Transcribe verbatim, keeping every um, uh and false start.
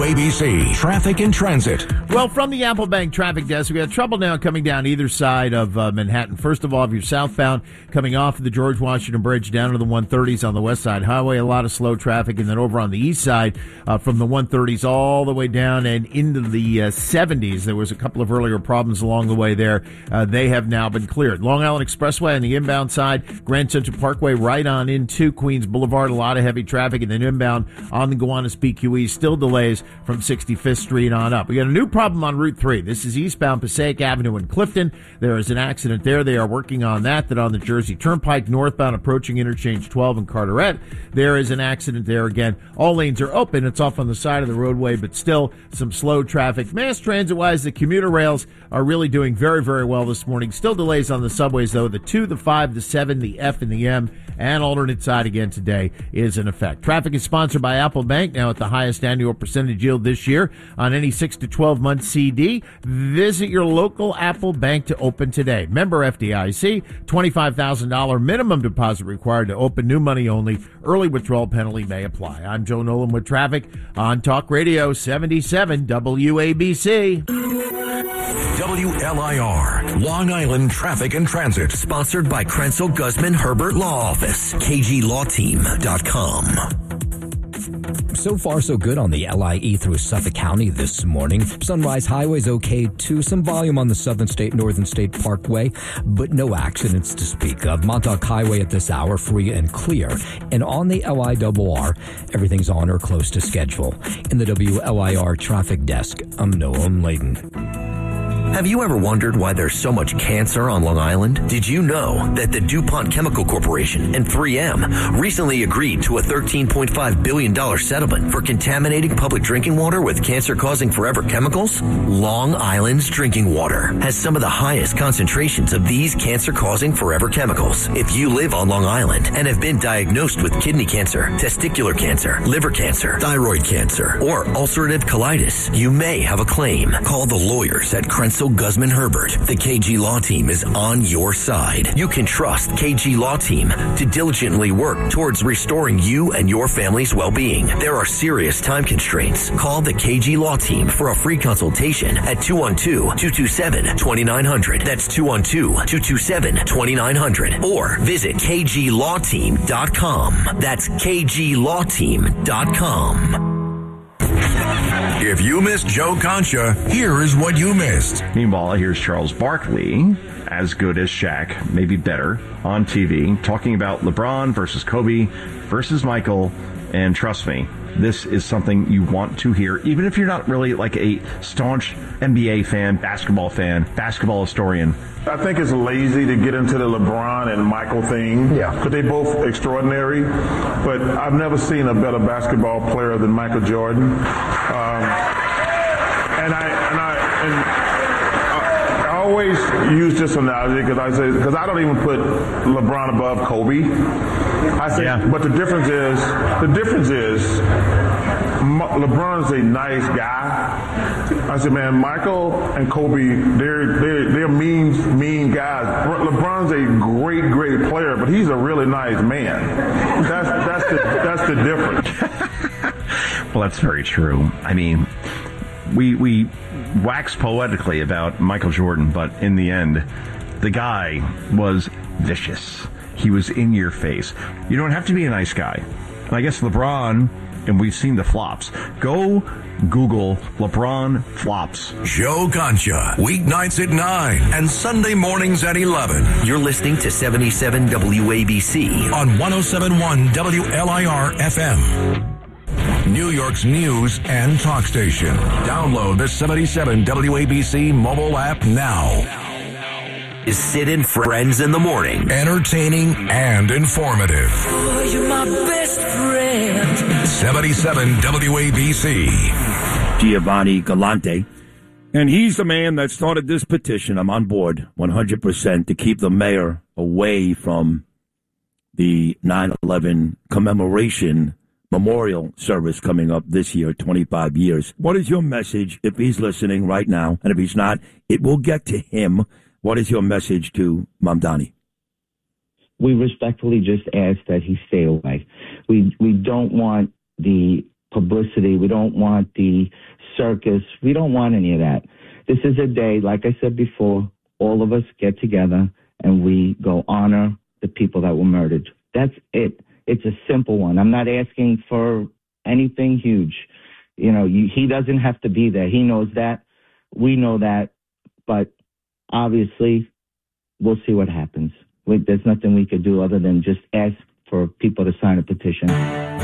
A B C Traffic and Transit. Well, from the Apple Bank traffic desk, we got trouble now coming down either side of uh, Manhattan. First of all, if you're southbound, coming off of the George Washington Bridge down to the one thirties on the West Side Highway, a lot of slow traffic. And then over on the east side, uh, from the one thirties all the way down and into the uh, seventies, there was a couple of earlier problems along the way there. Uh, they have now been cleared. Long Island Expressway on the inbound side, Grand Central Parkway right on into Queens Boulevard, a lot of heavy traffic. And then inbound on the Gowanus P Q E, still delays from sixty-fifth Street on up. We got a new problem on Route three. This is eastbound Passaic Avenue in Clifton. There is an accident there. They are working on that. That on the Jersey Turnpike, northbound approaching interchange twelve in Carteret. There is an accident there again. All lanes are open. It's off on the side of the roadway, but still some slow traffic. Mass transit-wise, the commuter rails are really doing very, very well this morning. Still delays on the subways, though. The two, the five, the seven, the F, and the M, and alternate side again today is in effect. Traffic is sponsored by Apple Bank, now at the highest annual percentage yield this year on any six to twelve month C D. Visit your local Apple Bank to open today. Member F D I C, twenty-five thousand dollars minimum deposit required to open, new money only. Early withdrawal penalty may apply. I'm Joe Nolan with traffic on Talk Radio seventy-seven W A B C. W L I R, Long Island Traffic and Transit. Sponsored by Krenzel Guzman Herbert Law Office, K G Law Team dot com. So far, so good on the L I E through Suffolk County this morning. Sunrise Highway's okay, too. Some volume on the Southern State, Northern State Parkway, but no accidents to speak of. Montauk Highway at this hour, free and clear. And on the L I R R, everything's on or close to schedule. In the W L I R traffic desk, I'm Noah Layden. Have you ever wondered why there's so much cancer on Long Island? Did you know that the DuPont Chemical Corporation and three M recently agreed to a thirteen point five billion dollars settlement for contaminating public drinking water with cancer-causing forever chemicals? Long Island's drinking water has some of the highest concentrations of these cancer-causing forever chemicals. If you live on Long Island and have been diagnosed with kidney cancer, testicular cancer, liver cancer, thyroid cancer, or ulcerative colitis, you may have a claim. Call the lawyers at Krenzel Guzman Herbert. The K G Law Team is on your side. You can trust K G Law Team to diligently work towards restoring you and your family's well-being. There are serious time constraints. Call the K G Law Team for a free consultation at two one two, two two seven, two nine zero zero. That's two one two, two two seven, two nine zero zero. Or visit K G Law Team dot com. That's K G Law Team dot com. If you missed Joe Concha, here is what you missed. Meanwhile, here's Charles Barkley, as good as Shaq, maybe better, on T V, talking about LeBron versus Kobe versus Michael, and trust me, this is something you want to hear, even if you're not really like a staunch N B A fan, basketball fan, basketball historian. I think it's lazy to get into the LeBron and Michael thing. Yeah. Because they both extraordinary. But I've never seen a better basketball player than Michael Jordan. Um, and I and I and I, I always use this analogy because I say because I don't even put LeBron above Kobe. I say, yeah. But the difference is the difference is LeBron's a nice guy. I said, man, Michael and Kobe, they're they're they're mean mean guys. LeBron's a great great player, but he's a really nice man. That's that's the that's the difference. Well, that's very true. I mean, we we wax poetically about Michael Jordan, but in the end, the guy was vicious. He was in your face. You don't have to be a nice guy. And I guess LeBron, and we've seen the flops. Go Google LeBron flops. Joe Concha, weeknights at nine and Sunday mornings at eleven. You're listening to seventy-seven W A B C on one oh seven point one W L I R F M. New York's news and talk station. Download the seventy-seven W A B C mobile app now. Is Sid and Friends in the Morning. Entertaining and informative. Oh, you're my best friend. seventy-seven W A B C. Giovanni Galante. And he's the man that started this petition. I'm on board one hundred percent to keep the mayor away from the nine eleven commemoration memorial service coming up this year, twenty-five years. What is your message if he's listening right now? And if he's not, it will get to him. What is your message to Mamdani? We respectfully just ask that he stay away. We we don't want the publicity. We don't want the circus. We don't want any of that. This is a day, like I said before, all of us get together and we go honor the people that were murdered. That's it. It's a simple one. I'm not asking for anything huge. You know, you, he doesn't have to be there. He knows that. We know that. But obviously, we'll see what happens. We, there's nothing we could do other than just ask for people to sign a petition.